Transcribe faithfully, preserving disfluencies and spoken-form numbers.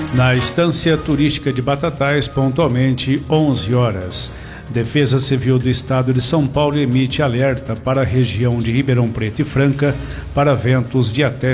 Na estância turística de Batatais, pontualmente onze horas. Defesa Civil do Estado de São Paulo emite alerta para a região de Ribeirão Preto e Franca para ventos de até